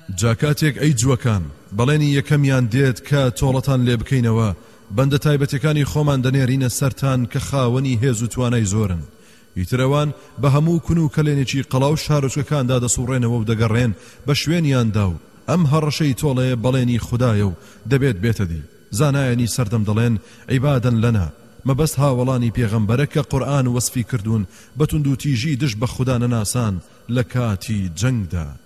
جاکاتێک ئەی جووەکان بەڵێنی یەکەمیان دێت کە تۆڵەتان لێ بکەینەوە بەندە تایبەتەکانی خۆمان دەنێرینە سەرتان کە خاوەنی هێز و توانای زۆرن ئیترەوان بە هەموو کون و کەلێنێکی قەڵاو شارۆچەکاندا دەسوڕێنەوە و دەگەڕێن بە شوێنیاندا و ئەم هەڕەشەی تۆڵەیە بەڵێنی خوددایە و دەبێت بێتە دی زانایانی سەردەم دەڵێن عیبادەن لەنا مەبەست هاوڵانی پێغەمبەرە کە قورئان وەسفی کردوون بەتوند و تیژی دژ بە خوددا نەناسان لە کاتی جەنگدا